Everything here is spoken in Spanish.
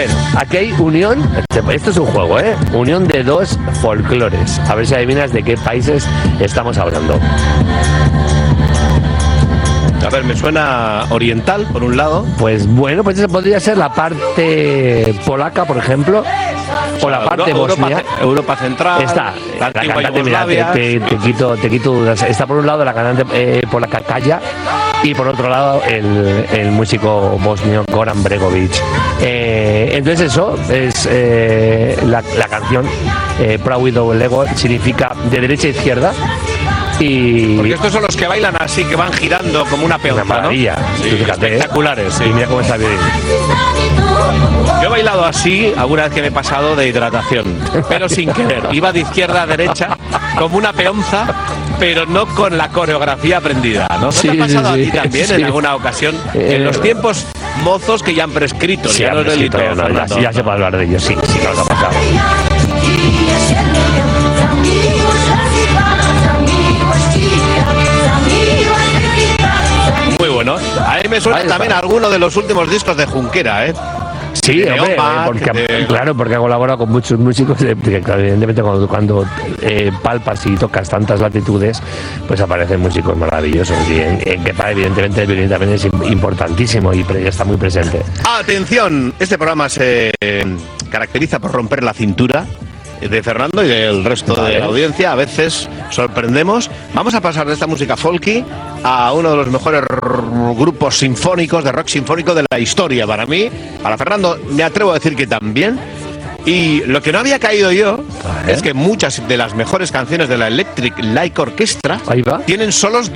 ver, aquí hay unión, esto es un juego, unión de dos folclores. A ver si adivinas de qué países estamos hablando. A ver, me suena oriental, por un lado. Pues bueno, pues eso podría ser la parte polaca, por ejemplo, o la parte bosnia. Europa Central. Está la cantante, mira, te quito dudas. Está por un lado la cantante polaca Kaya y por otro lado el músico bosnio Goran Bregovic. Entonces eso es la canción Prawido Lego, significa de derecha a izquierda. Porque estos son los que bailan así, que van girando como una peonza, una maravilla, ¿no? Sí, fíjate, espectaculares. Sí. Y mira cómo está bien. Yo he bailado así alguna vez que me he pasado de hidratación, pero sin querer. Iba de izquierda a derecha como una peonza, pero no con la coreografía aprendida, ¿no? ¿No te ha pasado a ti también en alguna ocasión? En los tiempos mozos que ya han prescrito, sí, ya no es delito. Ya se puede hablar de ellos, sí, nos ha pasado. Muy bueno. A mí me suena también alguno de los últimos discos de Junquera, ¿eh? Sí, hombre, porque ha colaborado con muchos músicos, que evidentemente cuando palpas y tocas tantas latitudes, pues aparecen músicos maravillosos, y en que evidentemente el violín también es importantísimo y está muy presente. Atención, este programa se caracteriza por romper la cintura de Fernando y del resto de la audiencia. A veces sorprendemos. Vamos a pasar de esta música folky a uno de los mejores grupos sinfónicos, de rock sinfónico de la historia para mí. Para Fernando me atrevo a decir que también. Y lo que no había caído yo es que muchas de las mejores canciones de la Electric Light Orchestra tienen solos